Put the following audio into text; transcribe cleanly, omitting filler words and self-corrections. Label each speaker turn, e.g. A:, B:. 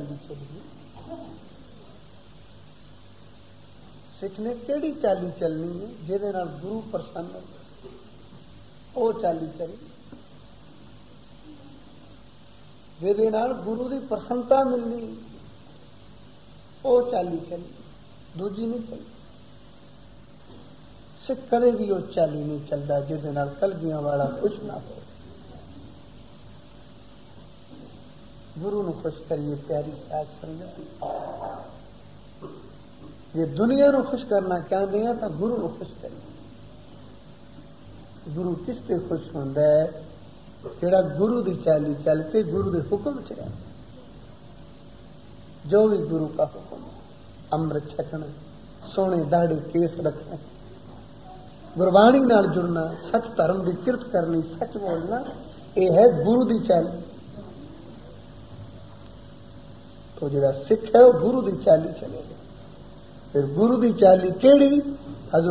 A: चाली चलिए। सिख ने केड़ी चाली चलनी है जिहदे नाल गुरु प्रसन्न हो, चाली चली। जिहदे नाल गुरु की प्रसन्नता मिलनी वो चाली चली, दूजी नहीं चली। सिख कदे भी वो चाली नहीं चलता जिहदे नाल कलगियां वाला खुश ना हो। गुरु नूं खुश करिए प्यारी साध संगत। जे दुनिया नूं खुश करना चाहते हैं तो गुरु नूं खुश करिए। गुरु किस ते खुश होंदा है? जिहड़ा गुरु की चाली चल के गुरु के हुक्म च रहे। जो भी गुरु का हुक्म, अमृत छकना, सोने दाढ़े केस रखना, गुरबाणी नाल जुड़ना, सच धर्म की किरत करनी, सच बोलना, यह है गुरु की चाली। तो जिहड़ा सिख है वह गुरु की चाली चलेगा। फिर गुरु की चाली केड़ी?